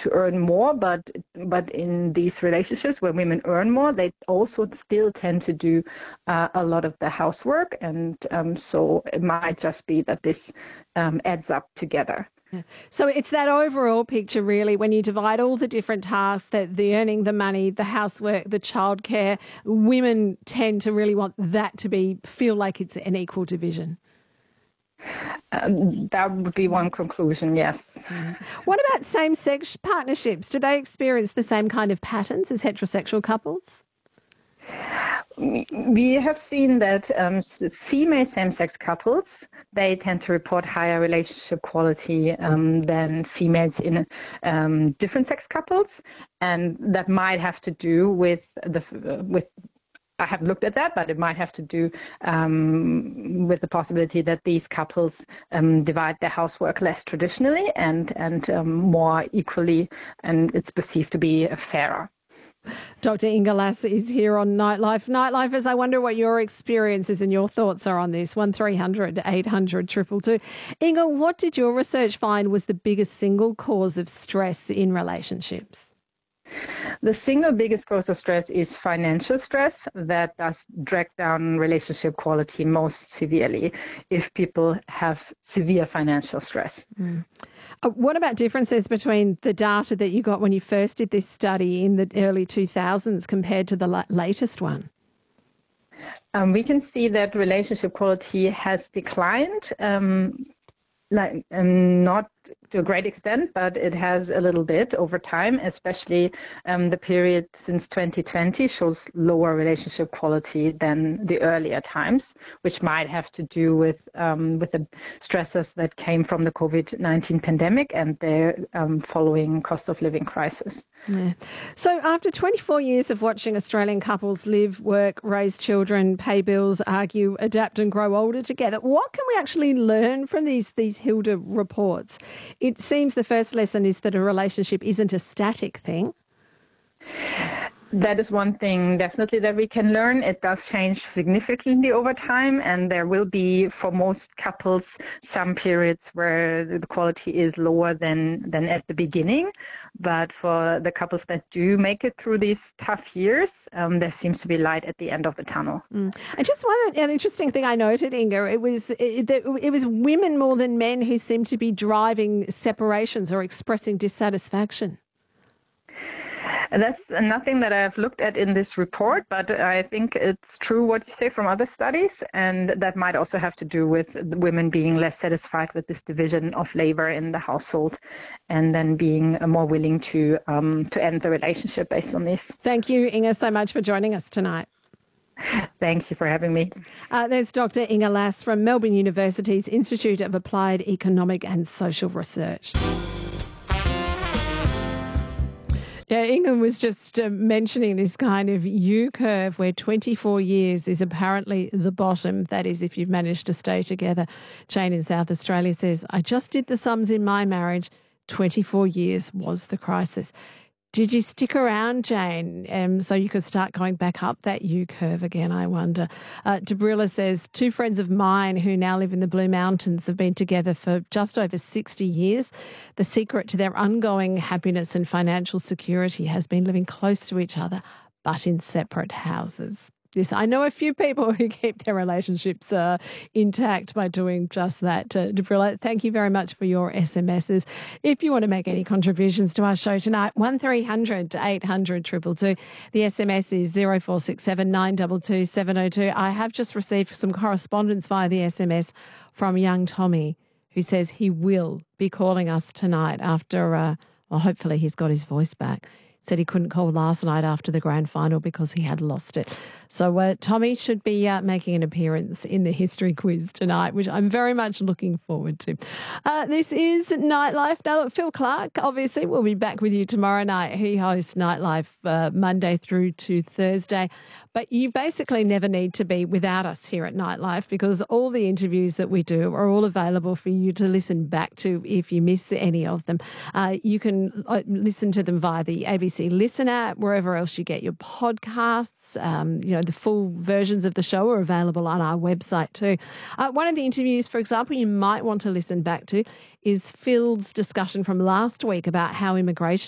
to earn more, but in these relationships where women earn more, they also still tend to do a lot of the housework, and so it might just be that this adds up together. So it's that overall picture, really, when you divide all the different tasks, that the earning, the money, the housework, the childcare, women tend to really want that to feel like it's an equal division. That would be one conclusion, yes. What about same-sex partnerships? Do they experience the same kind of patterns as heterosexual couples? We have seen that female same-sex couples, they tend to report higher relationship quality than females in different sex couples, and that might have to do with I haven't looked at that, but it might have to do with the possibility that these couples divide their housework less traditionally and more equally, and it's perceived to be fairer. Dr. Inge Lass is here on Nightlife. Nightlifers, I wonder what your experiences and your thoughts are on this. 1300 800 222. Inge, what did your research find was the biggest single cause of stress in relationships? The single biggest cause of stress is financial stress. That does drag down relationship quality most severely if people have severe financial stress. What about differences between the data that you got when you first did this study in the early 2000s compared to the latest one? We can see that relationship quality has declined. Not to a great extent, but it has a little bit over time, especially the period since 2020 shows lower relationship quality than the earlier times, which might have to do with the stresses that came from the COVID-19 pandemic and the following cost of living crisis. Yeah. So after 24 years of watching Australian couples live, work, raise children, pay bills, argue, adapt and grow older together, what can we actually learn from these Hilda reports? It seems the first lesson is that a relationship isn't a static thing. That is one thing definitely that we can learn. It does change significantly over time, and there will be, for most couples, some periods where the quality is lower than at the beginning. But for the couples that do make it through these tough years, there seems to be light at the end of the tunnel. And just an interesting thing I noted, Inge, it was women more than men who seemed to be driving separations or expressing dissatisfaction. That's nothing that I've looked at in this report, but I think it's true what you say from other studies, and that might also have to do with women being less satisfied with this division of labor in the household, and then being more willing to end the relationship based on this. Thank you, Inge, so much for joining us tonight. Thank you for having me. There's Dr. Inge Lass from Melbourne University's Institute of Applied Economic and Social Research. Yeah, Inge was just mentioning this kind of U-curve where 24 years is apparently the bottom. That is, if you've managed to stay together. Jane in South Australia says, I just did the sums in my marriage. 24 years was the crisis. Did you stick around, Jane, so you could start going back up that U-curve again, I wonder? Debrilla says, 2 friends of mine who now live in the Blue Mountains have been together for just over 60 years. The secret to their ongoing happiness and financial security has been living close to each other, but in separate houses. Yes, I know a few people who keep their relationships intact by doing just that. Debrilla, thank you very much for your SMSs. If you want to make any contributions to our show tonight, 1300 800 222. The SMS is 0467 922 702. I have just received some correspondence via the SMS from young Tommy, who says he will be calling us tonight after, well, hopefully he's got his voice back. Said he couldn't call last night after the grand final because he had lost it. So Tommy should be making an appearance in the history quiz tonight, which I'm very much looking forward to. This is Nightlife. Now, look, Phil Clark, obviously, will be back with you tomorrow night. He hosts Nightlife Monday through to Thursday. But you basically never need to be without us here at Nightlife, because all the interviews that we do are all available for you to listen back to if you miss any of them. You can listen to them via the ABC Listen app, wherever else you get your podcasts. The full versions of the show are available on our website too. One of the interviews, for example, you might want to listen back to is Phil's discussion from last week about how immigration